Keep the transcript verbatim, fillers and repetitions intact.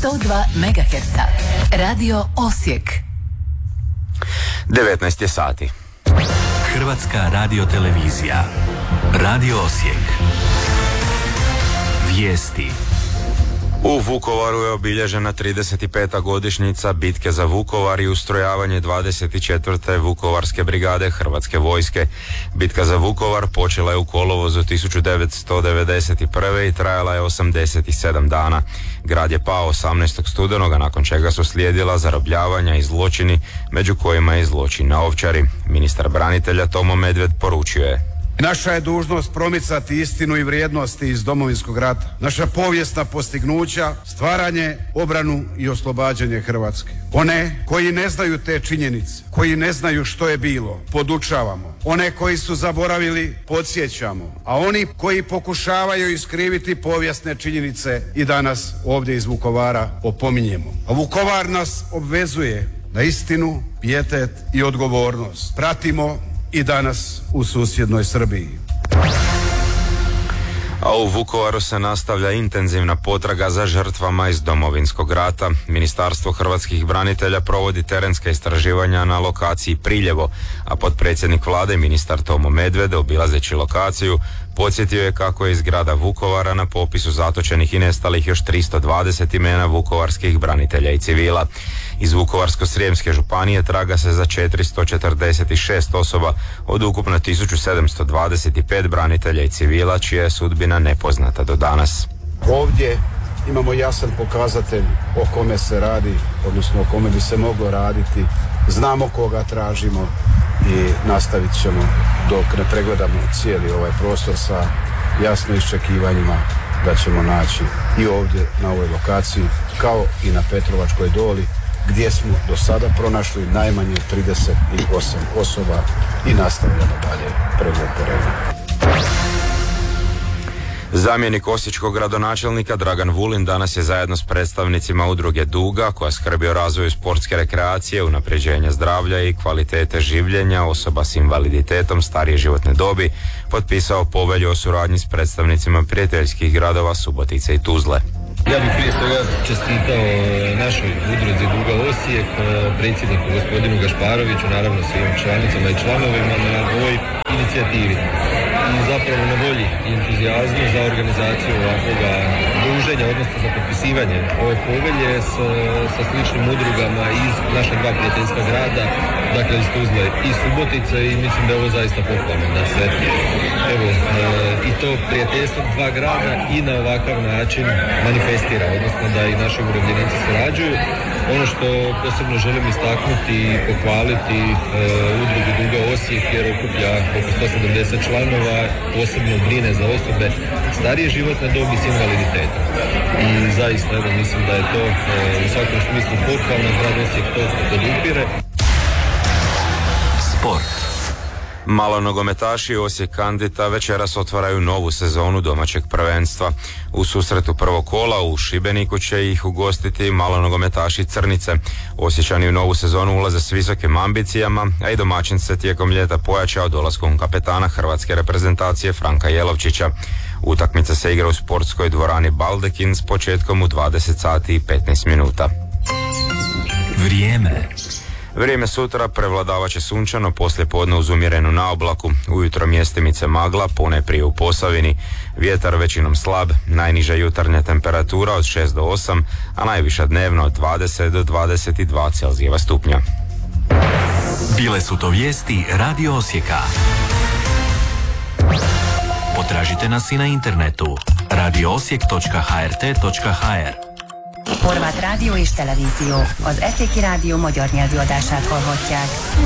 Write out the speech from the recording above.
sto dva megaherca. Radio Osijek. devetnaest je sati. Hrvatska radiotelevizija. Radio Osijek. Vijesti. U Vukovaru je obilježena trideset peta godišnjica bitke za Vukovar i ustrojavanje dvadeset četvrte Vukovarske brigade Hrvatske vojske. Bitka za Vukovar počela je u kolovozu tisuću devetsto devedeset prve. i trajala je osamdeset sedam dana. Grad je pao osamnaestog studenoga, nakon čega su slijedila zarobljavanja i zločini, među kojima je zločin na Ovčari. Ministar branitelja Tomo Medved poručio je: Naša je dužnost promicati istinu i vrijednosti iz Domovinskog rata. Naša povijesna postignuća, stvaranje, obranu i oslobađanje Hrvatske. One koji ne znaju te činjenice, koji ne znaju što je bilo, podučavamo. One koji su zaboravili, podsjećamo. A oni koji pokušavaju iskriviti povijesne činjenice i danas ovdje iz Vukovara opominjemo. A Vukovar nas obvezuje na istinu, pijetet i odgovornost. Pratimo i danas u susjednoj Srbiji. A u Vukovaru se nastavlja intenzivna potraga za žrtvama iz Domovinskog rata. Ministarstvo hrvatskih branitelja provodi terenska istraživanja na lokaciji Priljevo, a potpredsjednik vlade, ministar Tomo Medved, obilazeći lokaciju, podsjetio je kako je iz grada Vukovara na popisu zatočenih i nestalih još tristo dvadeset imena vukovarskih branitelja i civila. Iz Vukovarsko-srijemske županije traga se za četiristo četrdeset šest osoba od ukupno tisuću sedamsto dvadeset pet branitelja i civila, čija je sudbina nepoznata do danas. Ovdje imamo jasan pokazatelj o kome se radi, odnosno o kome bi se moglo raditi. Znamo koga tražimo i nastavit ćemo dok ne pregledamo cijeli ovaj prostor sa jasno iščekivanjima da ćemo naći i ovdje na ovoj lokaciji, kao i na Petrovačkoj doli, gdje smo do sada pronašli najmanje trideset osam osoba i nastavljamo dalje pregled terena. Zamjenik osječkog gradonačelnika Dragan Vulin danas je zajedno s predstavnicima udruge Duga, koja skrbi o razvoju sportske rekreacije, unapređenja zdravlja i kvalitete življenja osoba s invaliditetom starije životne dobi, potpisao povelju o suradnji s predstavnicima prijateljskih gradova Subotice i Tuzle. Ja bih prije svega čestitao našoj udruzi Duga Osijek, predsjedniku gospodinu Gašparoviću, naravno svim članicama i članovima na ovoj inicijativi i zapravo na volji i entuzijazmu za organizaciju ovakvoga druženja, odnosno za potpisivanje ove povelje s, sa sličnim udrugama iz naša dva prijateljska grada, dakle iz Tuzle i Subotice, i mislim da je ovo zaista pohvalno da se evo e, i to prijateljstvo dva grada i na ovakav način manifestira, odnosno da i naši umirovljenici surađuju. Ono što posebno želim istaknuti i pohvaliti e, udrugu Duga Osijek, jer okuplja oko sto sedamdeset članova, posebno brine za osobe starije životne dobi s invaliditetom. I zaista evo mislim da je to e, u svakom smislu pohvalno, grad Osijek to podupire. Sport. Malonogometaši Osijek Kandita večeras otvaraju novu sezonu domaćeg prvenstva. U susretu prvog kola u Šibeniku će ih ugostiti malonogometaši Crnice. Osječani u novu sezonu ulaze s visokim ambicijama, a i domaćin se tijekom ljeta pojačao dolaskom kapetana hrvatske reprezentacije Franka Jelovčića. Utakmica se igra u sportskoj dvorani Baldekin s početkom u dvadeset sati i petnaest minuta. Vrijeme. Vrijeme sutra prevladavat će sunčano, poslije podne uz umjerenu naoblaku, ujutro mjestimice magla, ponajprije u Posavini, vjetar većinom slab, najniža jutarnja temperatura od šest do osam, a najviša dnevna od dvadeset do dvadeset dva Celzijeva stupnja. Bile su to vijesti Radio Osijeka. Potražite nas i na internetu radio osijek točka h r t točka h r. Horvát rádió és televízió. Az Eszéki Rádió magyar nyelvű adását hallhatják.